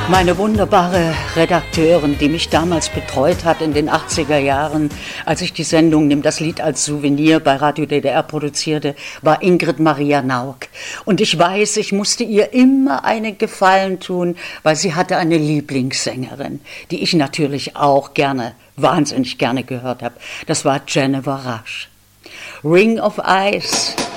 Meine wunderbare Redakteurin, die mich damals betreut hat in den 80er Jahren, als ich die Sendung Nimm das Lied als Souvenir bei Radio DDR produzierte, war Ingrid Maria Nauk. Und ich weiß, ich musste ihr immer einen Gefallen tun, weil sie hatte eine Lieblingssängerin, die ich natürlich auch gerne, wahnsinnig gerne gehört habe. Das war Jennifer Rush. Ring of Ice.